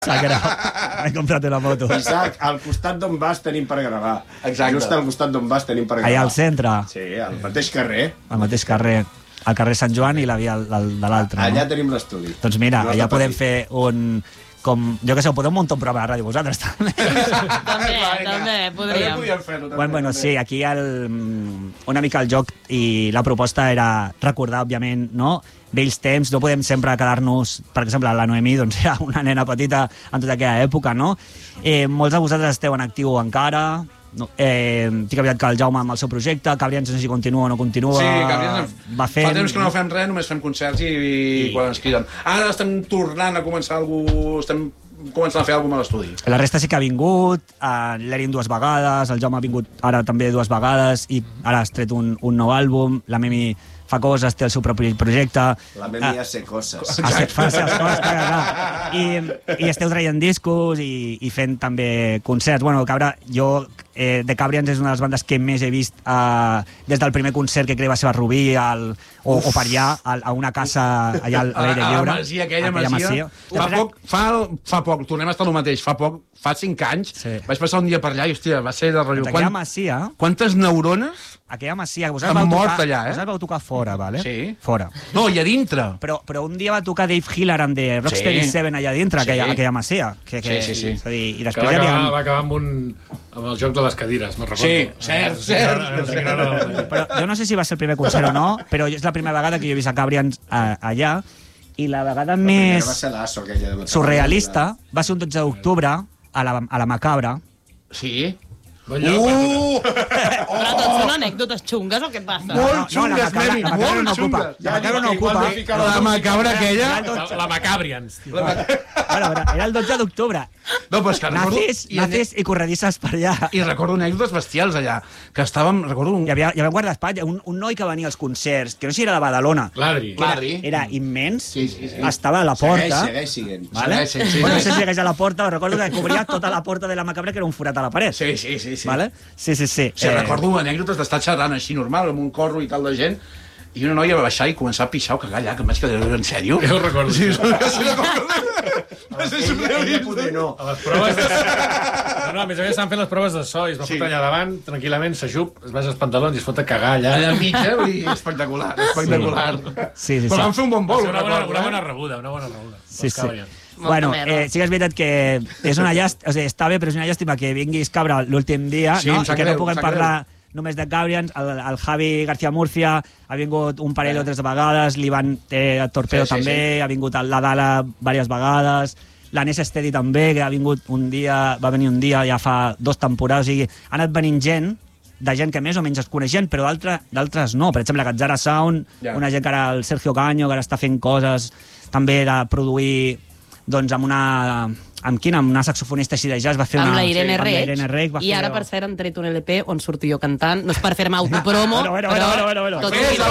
He comprat una moto. Isaac, al costat d'on vas tenim per gravar. Exacte. Just al costat d'on vas tenim per gravar. Allà al centre. Sí, al mateix carrer. Al mateix carrer. Al carrer Sant Joan i la via de l'altre. Allà tenim l'estudi. Doncs mira, allà podem fer un... Com, jo què sé, ho podeu muntar un programa de ràdio vosaltres, també. També, podríem. Bueno, sí, aquí una mica el joc i la proposta era recordar, òbviament, no? Vells temps, no podem sempre quedar-nos... Per exemple, la Noemí doncs, era una nena petita en tota aquella època, no? Molts de vosaltres esteu en actiu encara... No, estic aviat que el Jaume amb el seu projecte, Cabrians no sé si continua o no continua. Sí, Cabrians va fent... Fa temps que no fem res, només fem concerts i quan ens criden. Ara estem tornant a començar estem començant a fer alguna cosa a l'estudi. La resta sí que ha vingut, l'Erin 2 vegades, el Jaume ha vingut ara també 2 vegades i ara has tret un nou àlbum, la Memi fa coses, té el seu propi projecte. La Memi hace coses. Fa les coses, clar. I esteu traient discos i fent també concerts. Bueno, Cabra, jo de Cabrians és una de les bandes que més he vist des del primer concert que crec va ser a Rubí o per allà, a una casa allà a l'aire lliure. Aquella masia. Fa poc, tornem a estar el mateix, fa 5 anys, vaig passar un dia per allà i, hòstia, va ser de rotllo. Aquella masia... Quantes neurones... Aquella masia, que vosaltres vau tocar fora, vale? Sí. Fora. No, i a dintre. Però un dia va tocar Dave Hillar de Rocksteady 7 allà dintre, aquella masia. Sí. I després va acabar amb el joc de les cadires, me'n recordo. Sí, cert. Però jo no sé si va ser el primer concert o no, però és la primera vegada que jo he vist a Cabrians allà, i la vegada més surrealista va ser un 12 d'octubre a la Macabra. Sí. Però tots són anècdotes xungues o què passa? Molt xungues, Memi, molt xungues. La Macabra no ocupa. La Macabra aquella... La Macabrians. Era el 12 d'octubre. No, però és que recordo... Nazis i corredisses per allà. I recordo anècdotes bestials allà, que estàvem... Hi havia guardaespatlles, un noi que venia als concerts, que no sé si era de Badalona. L'Adri. Era immens, estava a la porta. Segueix siguent. No sé si segueix a la porta, però recordo que cobria tota la porta de la Macabra, que era un forat a la paret. Sí. Vale? Sí. Recordo anècdotes d'estar xerrant així normal, amb un corro i tal de gent, i una noia va baixar i començar a pixar o cagar allà, que em vaig quedar, en sèrio? Jo ho recordo. Sí, va ser surrealista. A les proves... No, a més estan fent les proves de so i es va fotre allà davant, tranquil·lament, s'ajup, es baixa els pantalons i es fot a cagar allà. Allà mig, espectacular. Sí. Però van fer un bon vol. Una bona rebuda. Sí. Bueno, sí que és veritat que és una llàstima, o sigui, està bé, però és una llàstima que vinguis Cabra l'últim dia, no? I que no puguem parlar només de Cabrians. El Javi García Murcia ha vingut un parell o 3 vegades, l'Ivan Torpedo també, ha vingut la Dala diverses vegades, l'Anés Estedi també, que va venir un dia ja fa 2 temporades, o sigui, ha anat venint gent que més o menys es coneixen, però d'altres no. Per exemple, Gazzara Sound, una gent que ara, el Sergio Caño, que ara està fent coses també de produir doncs amb una saxofonista així de jazz va fer amb la Irene Rec i ara per cert han tret un LP on surto jo cantant, no és per fer-me autopromo però fes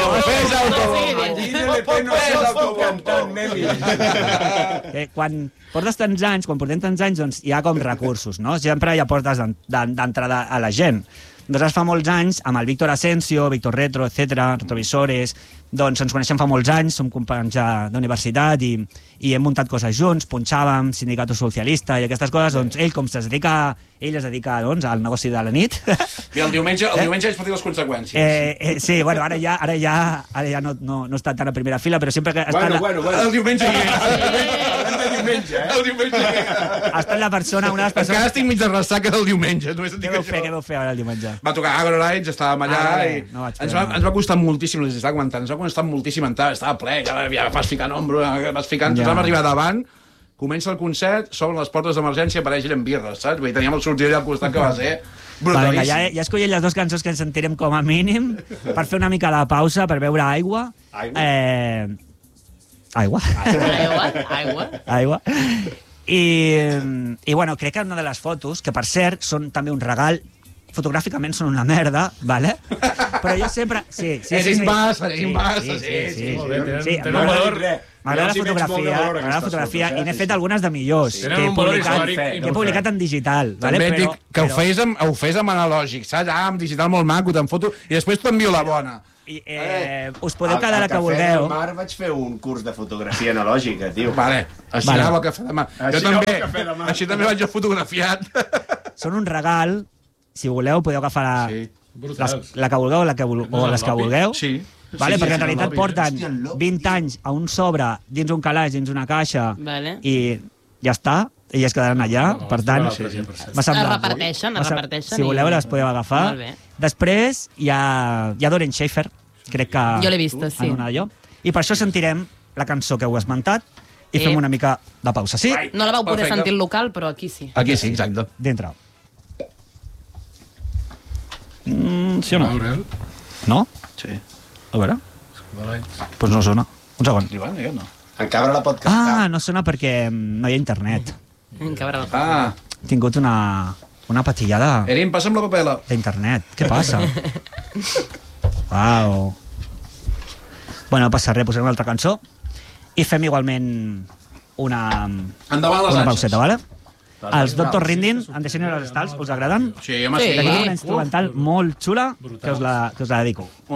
autopromo quan portes tants anys, quan portem tants anys, doncs hi ha com recursos, no? Sempre hi ha portes d'entrada a la gent. Doncs fa molts anys, amb el Víctor Asensio, Víctor Retro, etc., Retrovisores, doncs ens coneixem fa molts anys, som companys d'universitat i hem muntat coses junts, punxàvem, Sindicato Socialista i aquestes coses, doncs ell es dedica doncs, al negoci de la nit. I el diumenge és patir les conseqüències. Sí, bueno, ara ja no està tan a primera fila, però sempre que està... El diumenge... Ha estat la persona, una de les persones... Encara estic mig de ressaca del diumenge. Què vau fer ara el diumenge? Va tocar Agrolights, estàvem allà i ens va costar moltíssim, les estava comentant, ens va costar moltíssim entrar, estava ple, ja vas ficant ombro, vas ficant, ens vam arribar davant, comença el concert, s'obren les portes d'emergència, apareix ell amb birres, saps? I teníem el sortidor allà al costat que va ser brutalíssim. Ja escollim les 2 cançons que ens sentirem com a mínim, per fer una mica de pausa, per beure aigua. Aigua. I bueno, crec que una de les fotos, que per cert són també un regal, fotogràficament són una merda, vale? Però jo sempre... Sí. Erin Bass. M'agrada la fotografia i n'he fet algunes de millors que he publicat en digital. També et dic que ho fes amb analògic, saps? Amb digital molt maco, te'n foto, i després t'envio la bona. Us podeu quedar la que vulgueu. Al Cafè del Mar vaig fer un curs de fotografia analògica, tio. Vale, així anava al Cafè del Mar. Jo també, així també vaig fotografiat. Són un regal, si voleu podeu agafar la que vulgueu o les que vulgueu. Sí. Vale, perquè en realitat porten 20 anys a un sobre, dins un calaix, dins una caixa, i ja està, i es quedaran allà, per tant... Es reparteixen. Si voleu les podeu agafar. Després hi ha Doreen Schaefer, crec que... Jo l'he vista, sí. I per això sentirem la cançó que heu esmentat i fem una mica de pausa, sí? No la vau poder sentir al local, però aquí sí. Aquí sí, exacte. Dintre. Sí o no? No? Sí. A veure. Doncs no sona. Un segon. En Cabra la pot cantar. No sona perquè no hi ha internet. He tingut una patillada... Erin, passa'm la papela. D'internet. Què passa? Uau. Bueno, no passa res, posem una altra cançó i fem igualment una pauseta, vale? Els Dr. Rindin, en Designer dels Estals, us agraden? Sí, home, sí. Aquí tinc una instrumental molt xula que us la dedico.